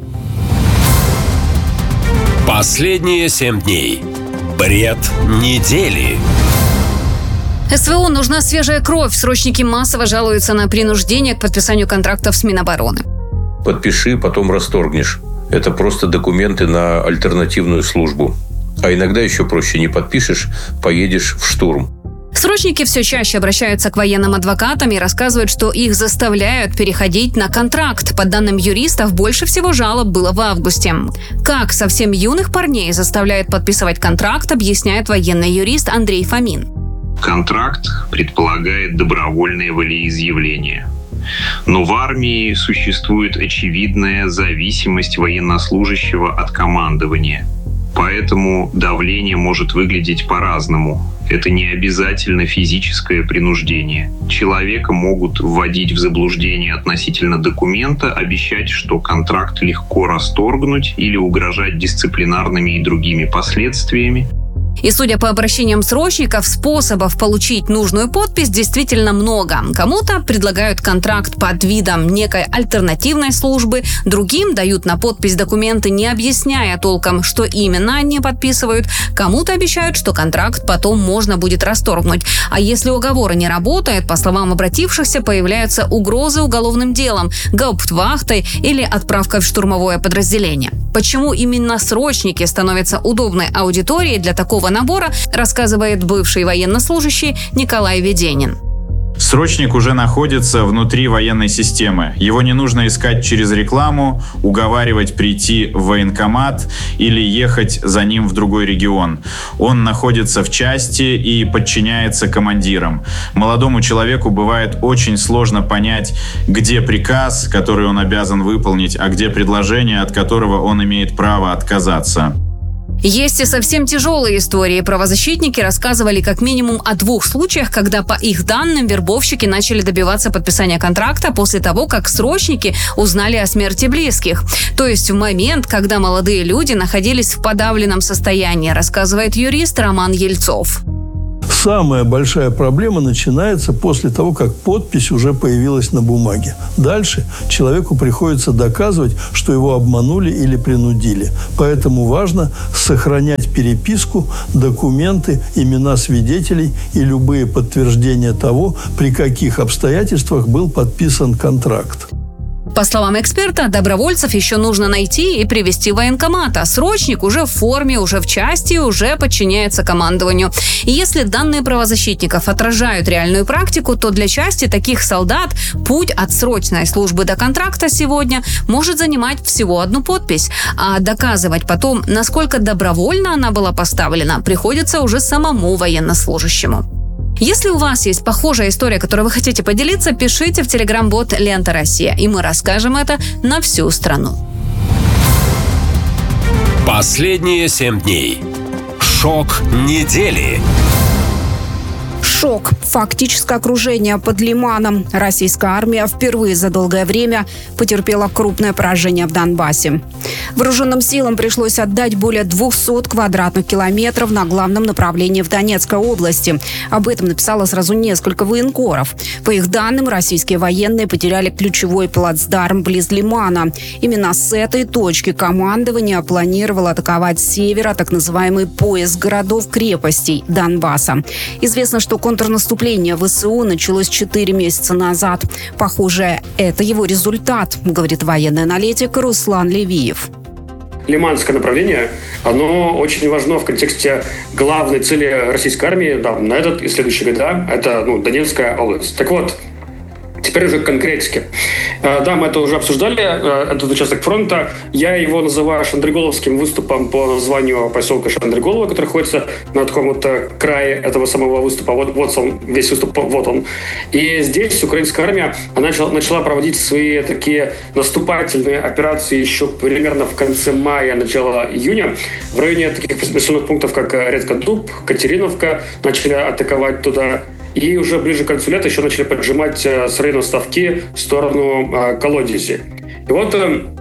Последние семь дней. Бред недели. СВО нужна свежая кровь. Срочники массово жалуются на принуждение к подписанию контрактов с Минобороны. Подпиши, потом расторгнешь. Это просто документы на альтернативную службу. А иногда еще проще: не подпишешь, поедешь в штурм. Срочники все чаще обращаются к военным адвокатам и рассказывают, что их заставляют переходить на контракт. По данным юристов, больше всего жалоб было в августе. Как совсем юных парней заставляют подписывать контракт, объясняет военный юрист Андрей Фомин. Контракт предполагает добровольное волеизъявление. Но в армии существует очевидная зависимость военнослужащего от командования. Поэтому давление может выглядеть по-разному. Это не обязательно физическое принуждение. Человека могут вводить в заблуждение относительно документа, обещать, что контракт легко расторгнуть или угрожать дисциплинарными и другими последствиями. И судя по обращениям срочников, способов получить нужную подпись действительно много. Кому-то предлагают контракт под видом некой альтернативной службы, другим дают на подпись документы, не объясняя толком, что именно они подписывают. Кому-то обещают, что контракт потом можно будет расторгнуть. А если уговоры не работают, по словам обратившихся, появляются угрозы уголовным делом, гауптвахтой или отправкой в штурмовое подразделение. Почему именно срочники становятся удобной аудиторией для такого набора, рассказывает бывший военнослужащий Николай Веденин. Срочник уже находится внутри военной системы. Его не нужно искать через рекламу, уговаривать прийти в военкомат или ехать за ним в другой регион. Он находится в части и подчиняется командирам. Молодому человеку бывает очень сложно понять, где приказ, который он обязан выполнить, а где предложение, от которого он имеет право отказаться. Есть и совсем тяжелые истории. Правозащитники рассказывали как минимум о двух случаях, когда, по их данным, вербовщики начали добиваться подписания контракта после того, как срочники узнали о смерти близких. То есть в момент, когда молодые люди находились в подавленном состоянии, рассказывает юрист Роман Ельцов. Самая большая проблема начинается после того, как подпись уже появилась на бумаге. Дальше человеку приходится доказывать, что его обманули или принудили. Поэтому важно сохранять переписку, документы, имена свидетелей и любые подтверждения того, при каких обстоятельствах был подписан контракт. По словам эксперта, добровольцев еще нужно найти и привести в военкомат, а срочник уже в форме, уже в части, уже подчиняется командованию. И если данные правозащитников отражают реальную практику, то для части таких солдат путь от срочной службы до контракта сегодня может занимать всего одну подпись. А доказывать потом, насколько добровольно она была поставлена, приходится уже самому военнослужащему. Если у вас есть похожая история, которой вы хотите поделиться, пишите в телеграм-бот «Лента Россия», и мы расскажем это на всю страну. Последние семь дней. Шок недели. Шок. Фактическое окружение под Лиманом. Российская армия впервые за долгое время потерпела крупное поражение в Донбассе. Вооруженным силам пришлось отдать более двухсот квадратных километров на главном направлении в Донецкой области. Об этом написало сразу несколько военкоров. По их данным, российские военные потеряли ключевой плацдарм близ Лимана. Именно с этой точки командование планировало атаковать с севера так называемый пояс городов-крепостей Донбасса. Известно, что контрнаступление ВСУ началось четыре месяца назад. Похоже, это его результат, говорит военный аналитик Руслан Левиев. Лиманское направление, оно очень важно в контексте главной цели российской армии, да, на этот и следующие года, это ну, Донецкая область. Так вот, теперь уже к конкретике. Да, мы это уже обсуждали, этот участок фронта. Я его называю Шандриголовским выступом по названию поселка Шандриголово, который находится на таком вот крае этого самого выступа. Вот, вот он, весь выступ, вот он. И здесь украинская армия она начала, начала проводить свои такие наступательные операции еще примерно в конце мая, начало июня. В районе таких населенных пунктов, как Редкодуб, Катериновка, начали атаковать туда. И уже ближе к концу лета еще начали поджимать с района Ставки в сторону Колодези. И вот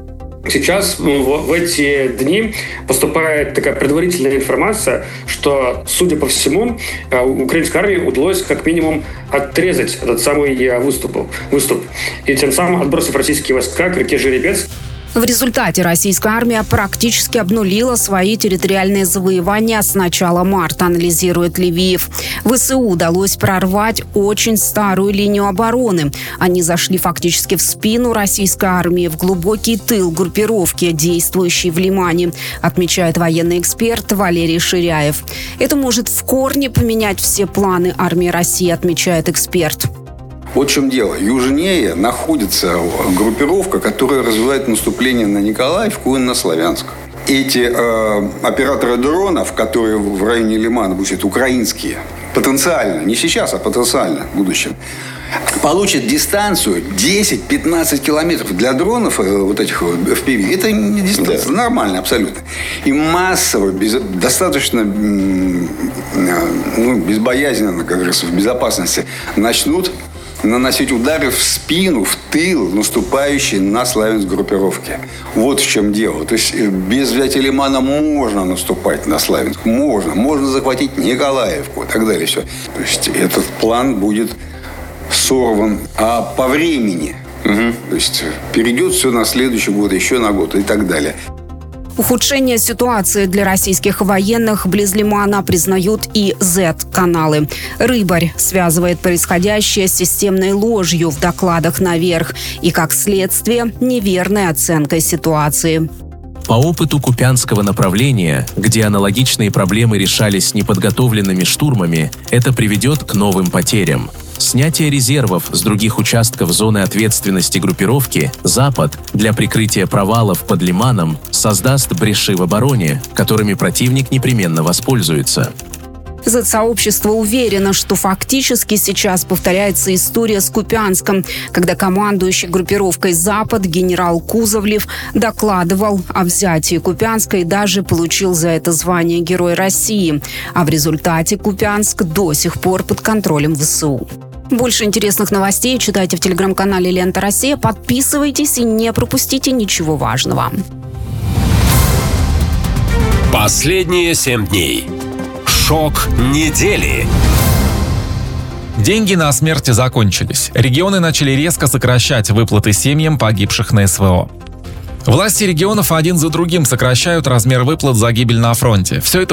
сейчас в эти дни поступает такая предварительная информация, что, судя по всему, украинской армии удалось как минимум отрезать этот самый выступ, выступ и тем самым отбросив российские войска к реке Жеребец. В результате российская армия практически обнулила свои территориальные завоевания с начала марта, анализирует Левиев. ВСУ удалось прорвать очень старую линию обороны. Они зашли фактически в спину российской армии, в глубокий тыл группировки, действующей в Лимане, отмечает военный эксперт Валерий Ширяев. Это может в корне поменять все планы армии России, отмечает эксперт. Вот в чем дело. Южнее находится группировка, которая развивает наступление на Николаевку и на Славянск. Эти э, операторы дронов, которые в районе Лимана будут украинские, потенциально, не сейчас, а потенциально в будущем, получат дистанцию десять-пятнадцать километров. Для дронов э, вот этих эф пи ви это не дистанция, да. Нормально абсолютно. И массово, без, достаточно ну, безбоязненно, как говорится, в безопасности начнут наносить удары в спину, в тыл наступающей на Славянск группировке. Вот в чем дело. То есть без взятия Лимана можно наступать на Славянск. Можно. Можно захватить Николаевку и так далее. Все. То есть этот план будет сорван. А по времени, угу, то есть перейдет все на следующий год, еще на год и так далее. Ухудшение ситуации для российских военных близ Лимана признают и зет-каналы. Рыбарь связывает происходящее с системной ложью в докладах наверх и, как следствие, неверной оценкой ситуации. По опыту Купянского направления, где аналогичные проблемы решались неподготовленными штурмами, это приведет к новым потерям. Снятие резервов с других участков зоны ответственности группировки «Запад» для прикрытия провалов под Лиманом создаст бреши в обороне, которыми противник непременно воспользуется. Зет-сообщество уверено, что фактически сейчас повторяется история с Купянском, когда командующий группировкой «Запад» генерал Кузовлев докладывал о взятии Купянска и даже получил за это звание Герой России. А в результате Купянск до сих пор под контролем ВСУ. Больше интересных новостей читайте в телеграм-канале «Лента Россия». Подписывайтесь и не пропустите ничего важного. Последние семь дней. Шок недели. Деньги на смерти закончились. Регионы начали резко сокращать выплаты семьям погибших на СВО. Власти регионов один за другим сокращают размер выплат за гибель на фронте. Все это